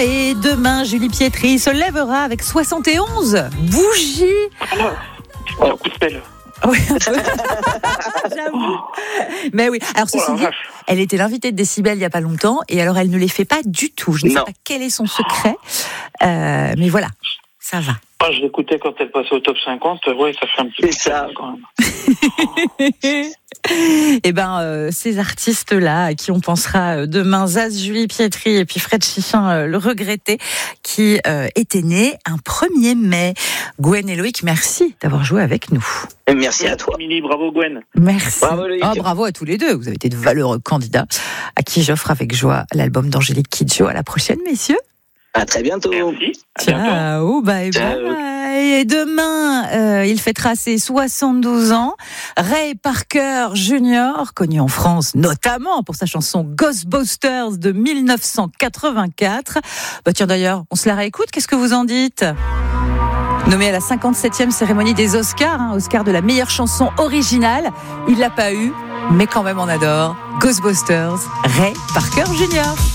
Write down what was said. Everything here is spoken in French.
Et demain, Julie Pietri se lèvera avec 71 bougies. Oh, coup de pelle. Oui, j'avoue. Mais oui, alors ceci dit, elle était l'invitée de Décibel il n'y a pas longtemps, et alors elle ne les fait pas du tout. Je ne sais pas quel est son secret, mais voilà, ça va. Je l'écoutais quand elle passait au top 50, ouais, ça fait un petit peu ça quand même. Et ces artistes-là, à qui on pensera demain, Zaz, Julie Pietri et puis Fred Chichin, le regretté, qui était né un 1er mai. Gwen et Loïc, merci d'avoir joué avec nous. Et merci à toi. Mini, bravo Gwen. Merci. Bravo Loïc. Bravo à tous les deux. Vous avez été de valeureux candidats, à qui j'offre avec joie l'album d'Angélique Kidjo. À la prochaine, messieurs. À très bientôt. Merci. Ciao, bye bye. Et demain, il fêtera ses 72 ans. Ray Parker Jr., connu en France notamment pour sa chanson Ghostbusters de 1984. Tiens d'ailleurs, on se la réécoute, qu'est-ce que vous en dites ? Nommé à la 57e cérémonie des Oscars, Oscar de la meilleure chanson originale, il l'a pas eu, mais quand même on adore Ghostbusters, Ray Parker Jr.